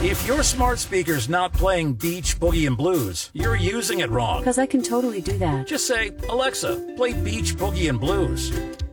If your smart speaker's not playing Beach Boogie and Blues, you're using it wrong. Because I can totally do that. Just say, Alexa, play Beach Boogie and Blues.